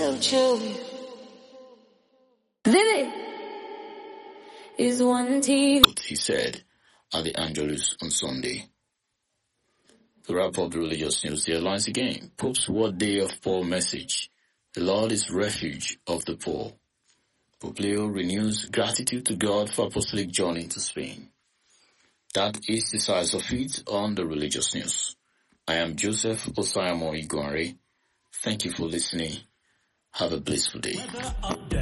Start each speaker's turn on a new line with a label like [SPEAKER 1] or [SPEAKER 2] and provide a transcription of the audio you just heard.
[SPEAKER 1] so true. Vivid is one TV.
[SPEAKER 2] He said at the Angelus on Sunday. To wrap up the religious news, the headlines again. Pope's World Day of Poor message. The Lord is refuge of the poor. Pope Leo renews gratitude to God for apostolic journey to Spain. That is the size of it on the religious news. I am Joseph Osayamo Iguanre. Thank you for listening. Have a blissful day.